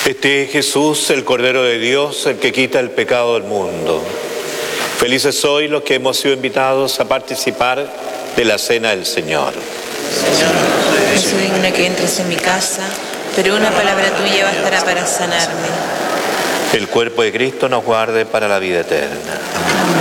Este es Jesús, el Cordero de Dios, el que quita el pecado del mundo. Felices sois los que hemos sido invitados a participar de la cena del Señor. Señor, no soy digna que entres en mi casa, pero una palabra tuya bastará para sanarme. El cuerpo de Cristo nos guarde para la vida eterna.